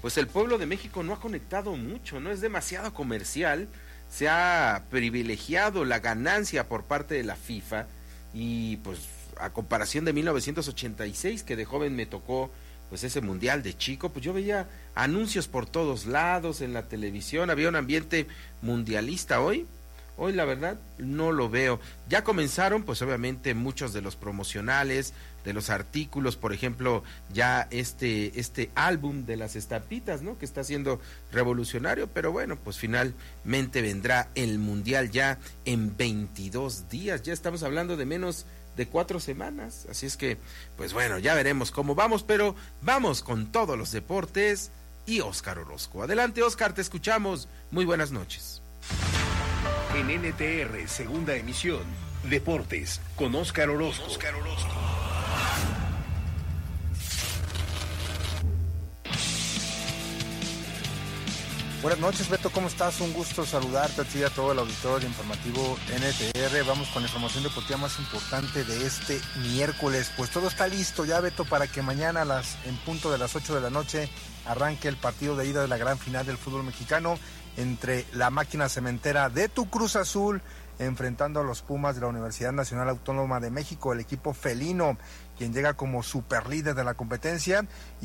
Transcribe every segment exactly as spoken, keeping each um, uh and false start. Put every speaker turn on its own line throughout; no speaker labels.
pues el pueblo de México no ha conectado mucho, ¿no? Es demasiado comercial, se ha privilegiado la ganancia por parte de la FIFA y pues a comparación de mil novecientos ochenta y seis, que de joven me tocó pues ese mundial de chico, pues yo veía anuncios por todos lados en la televisión, había un ambiente mundialista. Hoy, hoy la verdad no lo veo. Ya comenzaron pues obviamente muchos de los promocionales, de los artículos, por ejemplo, ya este este álbum de las estampitas, ¿no? Que está siendo revolucionario, pero bueno, pues finalmente vendrá el mundial ya en veintidós días, ya estamos hablando de menos de cuatro semanas, así es que, pues bueno, ya veremos cómo vamos, pero vamos con todos los deportes y Óscar Orozco. Adelante, Óscar, te escuchamos. Muy buenas noches.
En N T R, segunda emisión, Deportes, con Óscar Orozco. Óscar Orozco.
Buenas noches, Beto, ¿cómo estás? Un gusto saludarte a ti y a todo el auditorio informativo N T R. Vamos con la información deportiva más importante de este miércoles. Pues todo está listo ya, Beto, para que mañana a las, en punto de las ocho de la noche arranque el partido de ida de la gran final del fútbol mexicano entre la máquina cementera de tu Cruz Azul enfrentando a los Pumas de la Universidad Nacional Autónoma de México, el equipo felino, quien llega como superlíder de la competencia.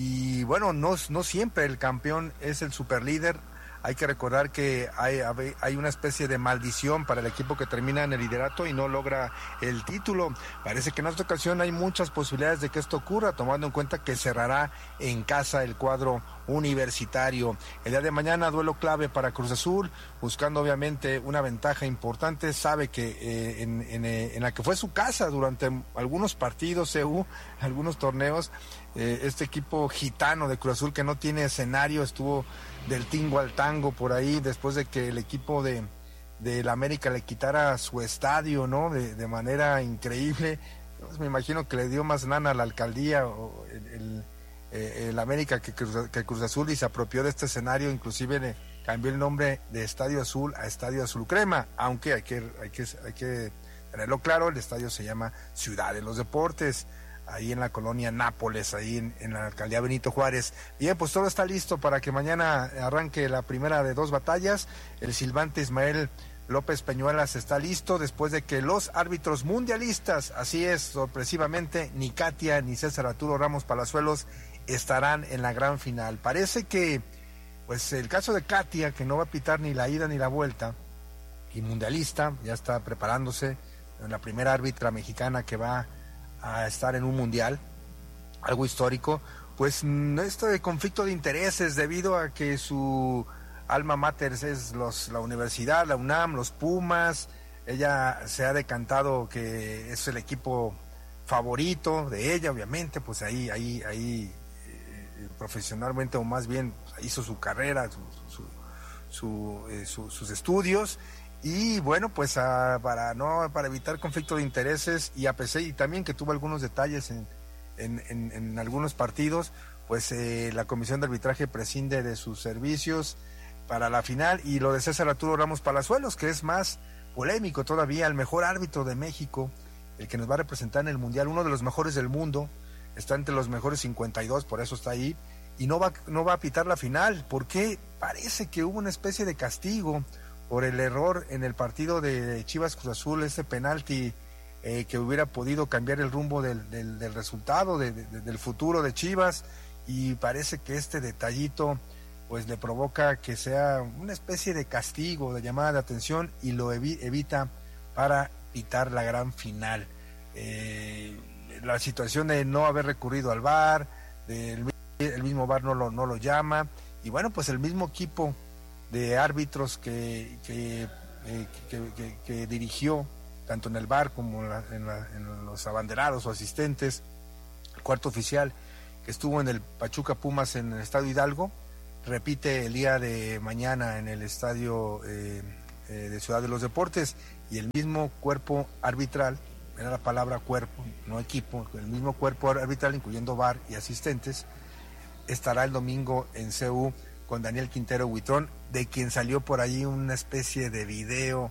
Y bueno, no, no siempre el campeón es el superlíder. Hay que recordar que hay, hay una especie de maldición para el equipo que termina en el liderato y no logra el título. Parece que en esta ocasión hay muchas posibilidades de que esto ocurra, tomando en cuenta que cerrará en casa el cuadro universitario. El día de mañana, duelo clave para Cruz Azul, buscando obviamente una ventaja importante. Sabe que eh, en, en, en la que fue su casa durante algunos partidos, C U, algunos torneos, eh, este equipo gitano de Cruz Azul que no tiene escenario, estuvo del tingo al tango por ahí después de que el equipo de, de la América le quitara su estadio, ¿no? De, de manera increíble. Pues me imagino que le dio más lana a la alcaldía o el, el, eh, el América que Cruz, que Cruz Azul, y se apropió de este escenario, inclusive le cambió el nombre de Estadio Azul a Estadio Azul Crema, aunque hay que, hay que, hay que tenerlo claro, el estadio se llama Ciudad de los Deportes, ahí en la colonia Nápoles, ahí en, en la alcaldía Benito Juárez. Bien, pues todo está listo para que mañana arranque la primera de dos batallas. El silbante Ismael López Peñuelas está listo después de que los árbitros mundialistas, así es, sorpresivamente, ni Katia ni César Arturo Ramos Palazuelos estarán en la gran final. Parece que, pues el caso de Katia, que no va a pitar ni la ida ni la vuelta, y mundialista, ya está preparándose, en la primera árbitra mexicana que va a estar en un mundial, algo histórico, pues este conflicto de intereses debido a que su alma mater es los, la universidad, la UNAM, los Pumas. Ella se ha decantado que es el equipo favorito de ella, obviamente, pues ahí, ahí, ahí eh, profesionalmente, o más bien hizo su carrera, su, su, su, eh, su, sus estudios. Y bueno, pues a, para no para evitar conflicto de intereses, y a pesar y también que tuvo algunos detalles en, en, en, en algunos partidos, pues eh, la Comisión de Arbitraje prescinde de sus servicios para la final. Y lo de César Arturo Ramos Palazuelos, que es más polémico todavía, el mejor árbitro de México, el que nos va a representar en el Mundial, uno de los mejores del mundo, está entre los mejores cincuenta y dos, por eso está ahí, y no va, no va a pitar la final, porque parece que hubo una especie de castigo por el error en el partido de Chivas Cruz Azul, ese penalti eh, que hubiera podido cambiar el rumbo del, del, del resultado, de, de, del futuro de Chivas, y parece que este detallito pues le provoca que sea una especie de castigo, de llamada de atención, y lo evi- evita para pitar la gran final. Eh, la situación de no haber recurrido al V A R, del, el mismo V A R no lo, no lo llama, y bueno, pues el mismo equipo de árbitros que, que, eh, que, que, que dirigió tanto en el V A R como en, la, en, la, en los abanderados o asistentes, el cuarto oficial que estuvo en el Pachuca Pumas en el Estadio Hidalgo, repite el día de mañana en el Estadio eh, eh, de Ciudad de los Deportes, y el mismo cuerpo arbitral, era la palabra cuerpo, no equipo, el mismo cuerpo arbitral, incluyendo V A R y asistentes, estará el domingo en C U con Daniel Quintero Huitrón, de quien salió por ahí una especie de video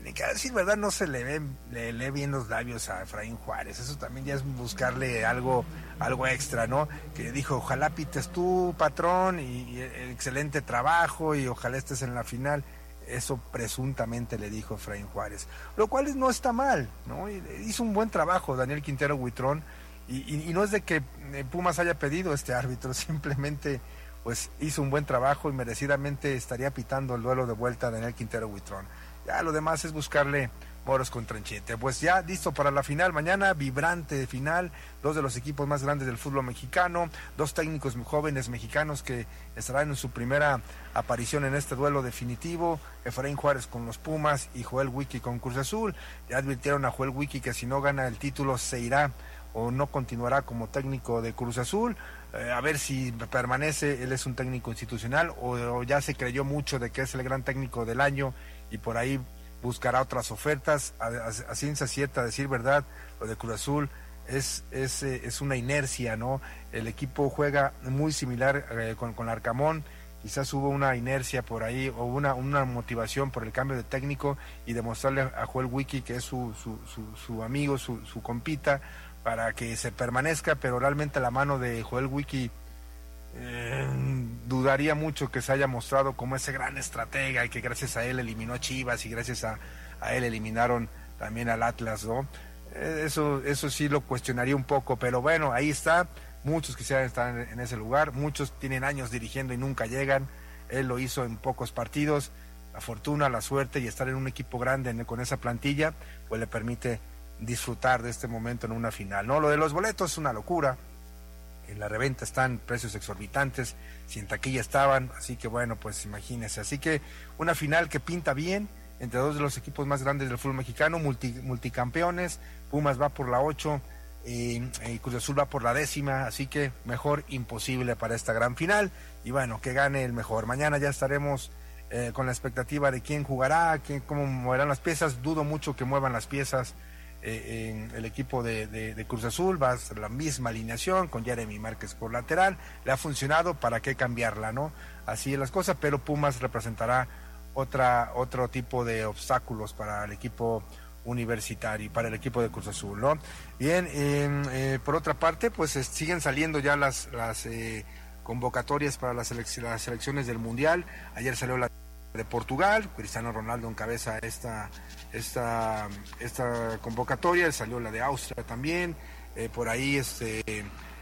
ni que decir verdad no se le ve, le lee bien los labios a Efraín Juárez. Eso también ya es buscarle algo, algo extra, ¿no? Que dijo, ojalá pites tú, patrón, y, y excelente trabajo, y ojalá estés en la final. Eso presuntamente le dijo Efraín Juárez, lo cual no está mal, ¿no? Hizo un buen trabajo Daniel Quintero Huitrón, y, y, y no es de que Pumas haya pedido este árbitro, simplemente pues hizo un buen trabajo y merecidamente estaría pitando el duelo de vuelta a Daniel Quintero Huitrón. Ya lo demás es buscarle moros con tranchete. Pues ya listo para la final, mañana vibrante final, dos de los equipos más grandes del fútbol mexicano, dos técnicos jóvenes mexicanos que estarán en su primera aparición en este duelo definitivo, Efraín Juárez con los Pumas y Joel Wiki con Cruz Azul. Ya advirtieron a Joel Wiki que si no gana el título se irá o no continuará como técnico de Cruz Azul. Eh, a ver si permanece, él es un técnico institucional o, o ya se creyó mucho de que es el gran técnico del año y por ahí buscará otras ofertas. A, a, a ciencia cierta, a decir verdad, lo de Cruz Azul es, es, eh, es una inercia, ¿no? El equipo juega muy similar eh, con, con Arcamón, quizás hubo una inercia por ahí o una, una motivación por el cambio de técnico y demostrarle a Joel Wiki que es su, su, su, su amigo, su, su compita, para que se permanezca, pero realmente la mano de Joel Wiki eh, dudaría mucho que se haya mostrado como ese gran estratega y que gracias a él eliminó a Chivas y gracias a, a él eliminaron también al Atlas, ¿no? Eh, eso, eso sí lo cuestionaría un poco, pero bueno, ahí está, muchos quisieran estar en, en ese lugar, muchos tienen años dirigiendo y nunca llegan, él lo hizo en pocos partidos, la fortuna, la suerte y estar en un equipo grande en, con esa plantilla, pues le permite disfrutar de este momento en una final, ¿no? Lo de los boletos es una locura, en la reventa están precios exorbitantes, si en taquilla estaban, así que bueno, pues imagínense, así que una final que pinta bien, entre dos de los equipos más grandes del fútbol mexicano, multi, multicampeones, Pumas va por la ocho, eh, eh, Cruz Azul va por la décima, así que mejor imposible para esta gran final, y bueno, que gane el mejor. Mañana ya estaremos eh, con la expectativa de quién jugará, quién, cómo moverán las piezas, dudo mucho que muevan las piezas. Eh, en el equipo de, de, de Cruz Azul va a ser la misma alineación con Jeremy Márquez por lateral, le ha funcionado, para qué cambiarla, ¿no? Así es las cosas, pero Pumas representará otra otro tipo de obstáculos para el equipo universitario y para el equipo de Cruz Azul, ¿no? Bien, eh, eh, por otra parte, pues eh, siguen saliendo ya las, las eh, convocatorias para las, selec las selecciones del Mundial. Ayer salió la de Portugal, Cristiano Ronaldo encabeza esta esta esta convocatoria, salió la de Austria también, eh, por ahí este eh,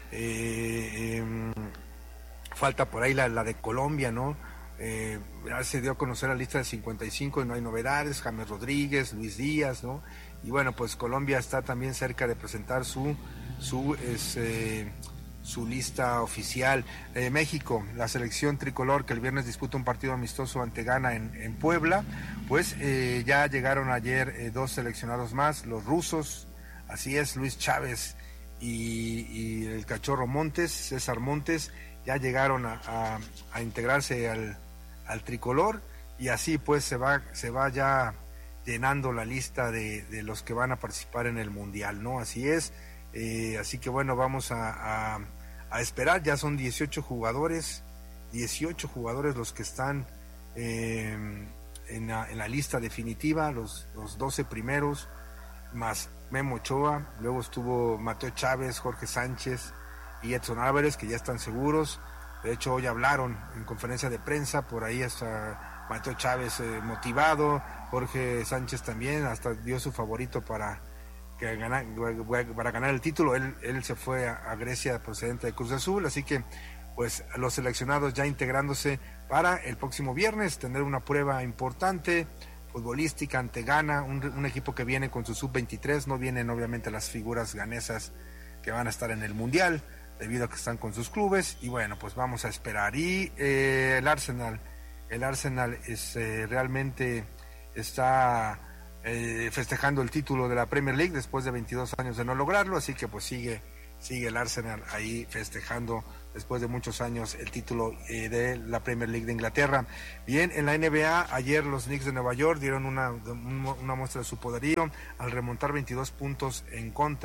eh, falta por ahí la, la de Colombia, ¿no? Eh, ya se dio a conocer la lista de cincuenta y cinco y no hay novedades, James Rodríguez, Luis Díaz, ¿no? Y bueno, pues Colombia está también cerca de presentar su su este, su lista oficial. Eh, México, la selección tricolor que el viernes disputa un partido amistoso ante Ghana en, en Puebla, pues eh, ya llegaron ayer eh, dos seleccionados más, los rusos, así es, Luis Chávez y, y el cachorro Montes, César Montes, ya llegaron a, a, a integrarse al, al tricolor y así pues se va, se va ya llenando la lista de, de los que van a participar en el Mundial, ¿no? Así es. Eh, así que bueno, vamos a, a, a esperar, ya son dieciocho jugadores, dieciocho jugadores los que están eh, en, la, en la lista definitiva, los, los doce primeros, más Memo Ochoa, luego estuvo Mateo Chávez, Jorge Sánchez y Edson Álvarez, que ya están seguros. De hecho hoy hablaron en conferencia de prensa, por ahí hasta Mateo Chávez eh, motivado, Jorge Sánchez también, hasta dio su favorito para que ganar, para ganar el título. Él, él se fue a, a Grecia procedente de Cruz Azul, así que pues los seleccionados ya integrándose para el próximo viernes tener una prueba importante futbolística ante Ghana, un, un equipo que viene con su sub veintitrés, no vienen obviamente las figuras ganesas que van a estar en el Mundial debido a que están con sus clubes, y bueno, pues vamos a esperar. Y eh, el Arsenal el Arsenal es eh, realmente está Eh, festejando el título de la Premier League después de veintidós años de no lograrlo, así que pues sigue sigue el Arsenal ahí festejando después de muchos años el título eh, de la Premier League de Inglaterra. Bien, en la N B A ayer los Knicks de Nueva York dieron una, una muestra de su poderío al remontar veintidós puntos en contra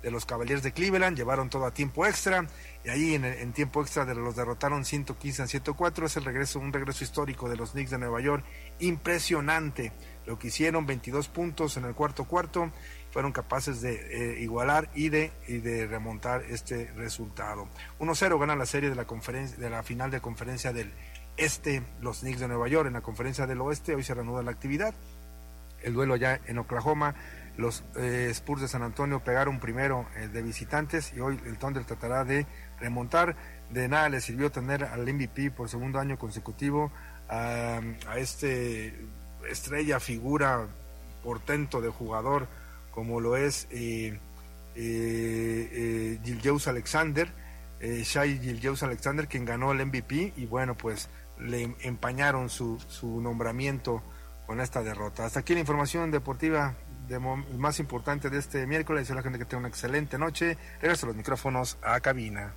de los Cavaliers de Cleveland, llevaron todo a tiempo extra, y ahí en, en tiempo extra de los derrotaron ciento quince a ciento cuatro. Es el regreso, un regreso histórico de los Knicks de Nueva York, impresionante lo que hicieron, veintidós puntos en el cuarto cuarto, fueron capaces de eh, igualar y de, y de remontar este resultado. uno cero ganan la serie de la conferencia, de la final de conferencia del Este, los Knicks de Nueva York. En la conferencia del Oeste hoy se reanuda la actividad, el duelo allá en Oklahoma. Los eh, Spurs de San Antonio pegaron primero eh, de visitantes, y hoy el Thunder tratará de remontar. De nada le sirvió tener al M V P por segundo año consecutivo, a, a este estrella, figura, portento de jugador como lo es eh, eh, eh, Gilgeous Alexander, eh, Shai Gilgeous Alexander, quien ganó el M V P, y bueno, pues le empañaron su, su nombramiento con esta derrota. Hasta aquí la información deportiva de más importante de este miércoles. Deseo a la gente que tenga una excelente noche. Regreso los micrófonos a cabina.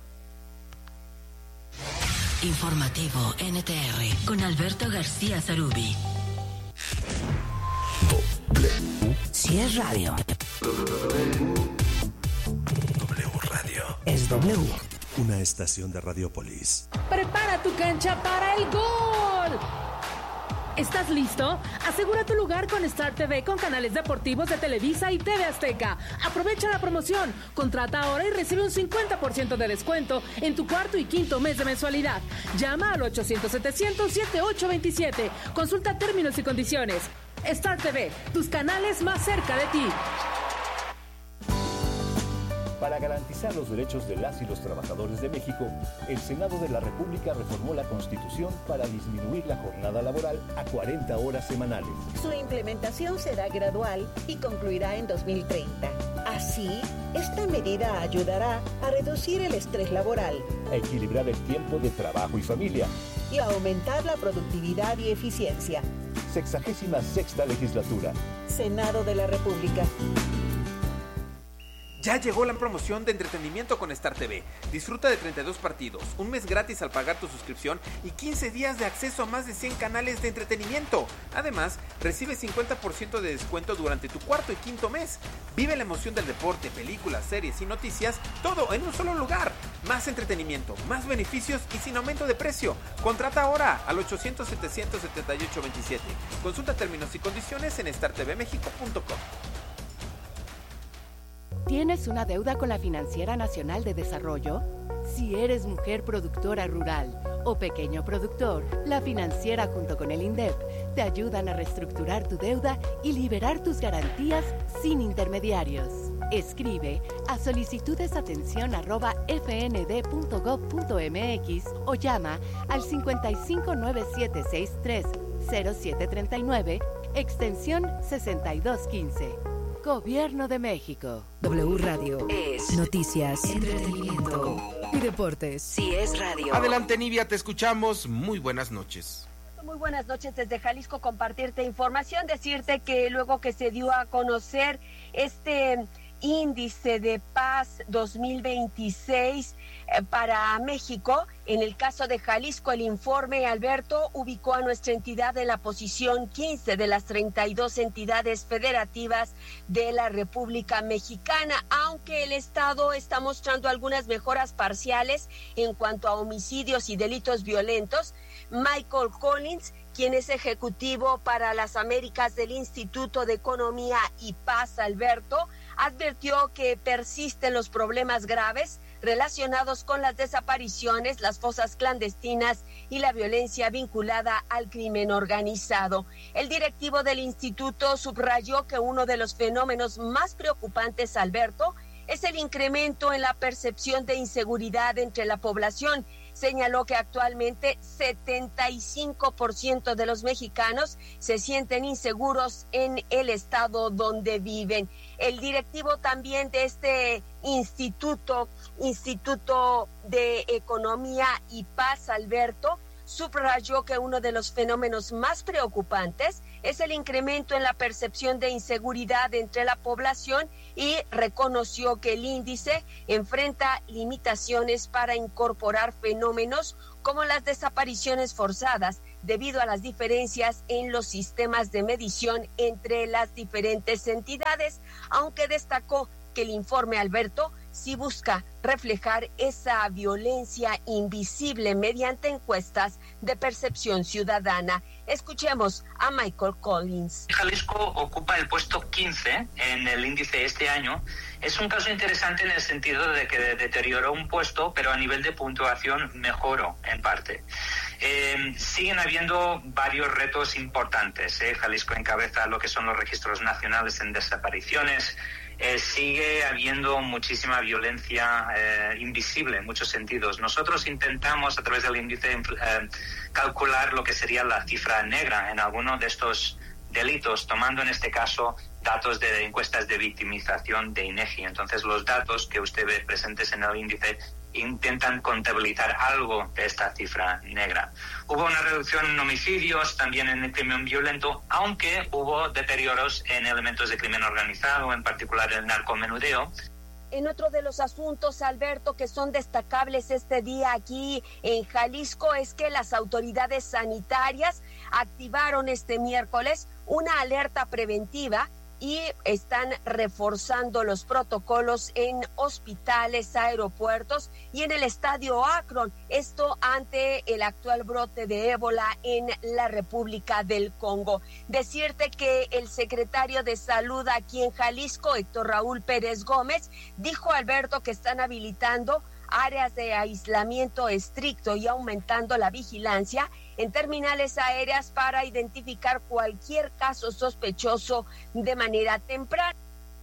Informativo N T R con Alberto García Zarubi. Si es radio,
W Radio.
Es W.
Una estación de Radiopolis.
Prepara tu cancha para el gol. ¿Estás listo? Asegura tu lugar con Star T V con canales deportivos de Televisa y T V Azteca. Aprovecha la promoción. Contrata ahora y recibe un cincuenta por ciento de descuento en tu cuarto y quinto mes de mensualidad. Llama al ochocientos setecientos setenta y ocho veintisiete. Consulta términos y condiciones. Star T V, tus canales más cerca de ti.
Para garantizar los derechos de las y los trabajadores de México, el Senado de la República reformó la Constitución para disminuir la jornada laboral a cuarenta horas semanales.
Su implementación será gradual y concluirá en dos mil treinta. Así, esta medida ayudará a reducir el estrés laboral,
a equilibrar el tiempo de trabajo y familia
y a aumentar la productividad y eficiencia.
Sexagésima sexta legislatura.
Senado de la República.
Ya llegó la promoción de entretenimiento con Star T V. Disfruta de treinta y dos partidos, un mes gratis al pagar tu suscripción y quince días de acceso a más de cien canales de entretenimiento. Además, recibe cincuenta por ciento de descuento durante tu cuarto y quinto mes. Vive la emoción del deporte, películas, series y noticias, todo en un solo lugar. Más entretenimiento, más beneficios y sin aumento de precio. Contrata ahora al ochocientos setecientos setenta y ocho veintisiete. Consulta términos y condiciones en star t v mexico punto com.
¿Tienes una deuda con la Financiera Nacional de Desarrollo? Si eres mujer productora rural o pequeño productor, la Financiera junto con el INDEP te ayudan a reestructurar tu deuda y liberar tus garantías sin intermediarios. Escribe a solicitudesatención arroba f n d punto gov punto m x o llama al cincuenta y cinco nueve siete seis tres cero siete treinta y nueve, extensión sesenta y dos quince. Gobierno de México.
W Radio es noticias, entretenimiento y deportes. Si es radio.
Adelante, Nivia, te escuchamos. Muy buenas noches.
Muy buenas noches desde Jalisco, compartirte información, decirte que luego que se dio a conocer este índice de paz dos mil veintiséis eh, para México, en el caso de Jalisco, el informe, Alberto, ubicó a nuestra entidad en la posición quince de las treinta y dos entidades federativas de la República Mexicana, aunque el Estado está mostrando algunas mejoras parciales en cuanto a homicidios y delitos violentos. Michael Collins, quien es ejecutivo para las Américas del Instituto de Economía y Paz, Alberto, advirtió que persisten los problemas graves relacionados con las desapariciones, las fosas clandestinas y la violencia vinculada al crimen organizado. El directivo del instituto subrayó que uno de los fenómenos más preocupantes, Alberto, es el incremento en la percepción de inseguridad entre la población. Señaló que actualmente setenta y cinco por ciento de los mexicanos se sienten inseguros en el estado donde viven. El directivo también de este instituto, Instituto de Economía y Paz, Alberto, subrayó que uno de los fenómenos más preocupantes es el incremento en la percepción de inseguridad entre la población y reconoció que el índice enfrenta limitaciones para incorporar fenómenos como las desapariciones forzadas debido a las diferencias en los sistemas de medición entre las diferentes entidades, aunque destacó que el informe, Alberto, sí busca reflejar esa violencia invisible mediante encuestas de percepción ciudadana. Escuchemos a Michael Collins.
Jalisco ocupa el puesto quince en el índice este año. Es un caso interesante en el sentido de que deterioró un puesto, pero a nivel de puntuación mejoró en parte. Eh, siguen habiendo varios retos importantes. ¿eh? Jalisco encabeza lo que son los registros nacionales en desapariciones. Eh, sigue habiendo muchísima violencia eh, invisible en muchos sentidos. Nosotros intentamos a través del índice eh, calcular lo que sería la cifra negra en alguno de estos delitos, tomando en este caso datos de encuestas de victimización de INEGI. Entonces los datos que usted ve presentes en el índice intentan contabilizar algo de esta cifra negra. Hubo una reducción en homicidios, también en el crimen violento, aunque hubo deterioros en elementos de crimen organizado, en particular el narcomenudeo.
En otro de los asuntos, Alberto, que son destacables este día aquí en Jalisco, es que las autoridades sanitarias activaron este miércoles una alerta preventiva y están reforzando los protocolos en hospitales, aeropuertos y en el estadio Akron. Esto ante el actual brote de ébola en la República del Congo. Decirte que el secretario de Salud aquí en Jalisco, Héctor Raúl Pérez Gómez, dijo, Alberto, que están habilitando áreas de aislamiento estricto y aumentando la vigilancia en terminales aéreas para identificar cualquier caso sospechoso de manera temprana.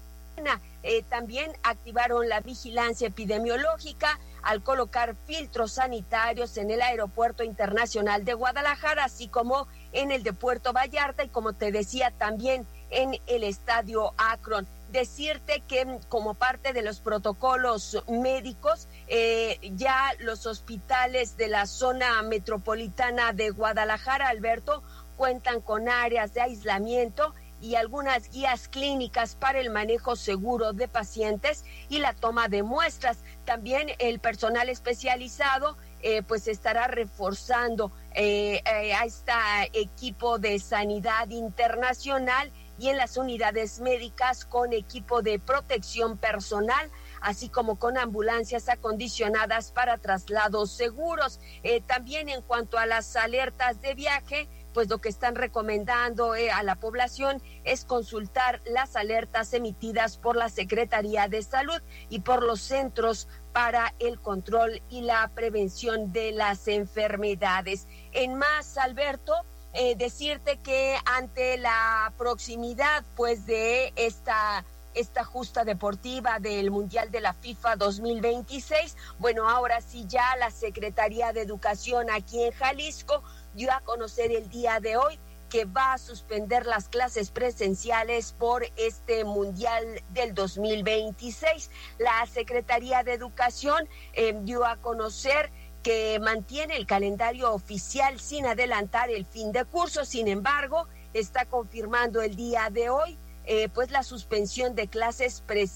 Eh, también activaron la vigilancia epidemiológica al colocar filtros sanitarios en el Aeropuerto Internacional de Guadalajara, así como en el de Puerto Vallarta y, como te decía, también en el Estadio Akron. Decirte que como parte de los protocolos médicos, eh, ya los hospitales de la zona metropolitana de Guadalajara, Alberto, cuentan con áreas de aislamiento y algunas guías clínicas para el manejo seguro de pacientes y la toma de muestras. También el personal especializado eh, pues estará reforzando eh, eh, a este equipo de sanidad internacional y en las unidades médicas con equipo de protección personal, así como con ambulancias acondicionadas para traslados seguros. Eh, también en cuanto a las alertas de viaje, pues lo que están recomendando eh, a la población es consultar las alertas emitidas por la Secretaría de Salud y por los Centros para el Control y la Prevención de las Enfermedades. En más, Alberto, eh, decirte que ante la proximidad pues de esta esta justa deportiva del Mundial de la FIFA dos mil veintiséis, bueno, ahora sí ya la Secretaría de Educación aquí en Jalisco dio a conocer el día de hoy que va a suspender las clases presenciales por este Mundial del dos mil veintiséis. La Secretaría de Educación eh, dio a conocer que mantiene el calendario oficial sin adelantar el fin de curso. Sin embargo, está confirmando el día de hoy eh, pues la suspensión de clases presenciales